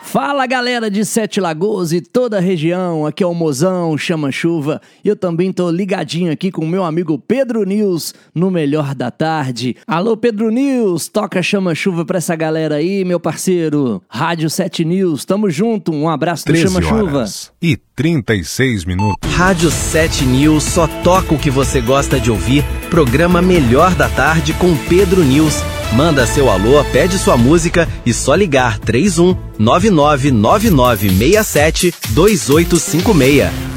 Fala galera de Sete Lagoas e toda a região, aqui é o Mozão Chama Chuva e eu também tô ligadinho aqui com o meu amigo Pedro News no Melhor da Tarde. Alô Pedro News, toca Chama Chuva pra essa galera aí, meu parceiro. Rádio 7 News, tamo junto, um abraço do Chama Chuva. 13h36. Rádio 7 News só toca o que você gosta de ouvir, programa Melhor da Tarde com Pedro News. Manda seu alô, pede sua música e só ligar 31 999967 2856.